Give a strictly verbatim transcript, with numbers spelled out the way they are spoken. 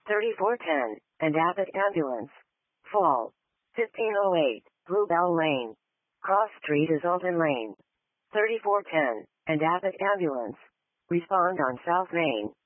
thirty-four ten, and Abbott Ambulance. Fall. fifteen oh eight, Bluebell Lane. Cross Street is Alton Lane. thirty-four ten, and Abbott Ambulance. Respond on South Main.